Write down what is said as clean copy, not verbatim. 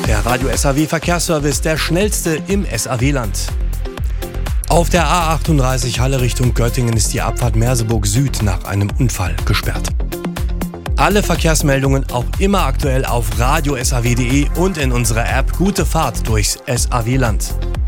Der Radio SAW Verkehrsservice, der schnellste im SAW-Land. Auf der A38 Halle Richtung Göttingen ist die Abfahrt Merseburg Süd nach einem Unfall gesperrt. Alle Verkehrsmeldungen auch immer aktuell auf radiosaw.de und in unserer App Gute Fahrt durchs SAW-Land.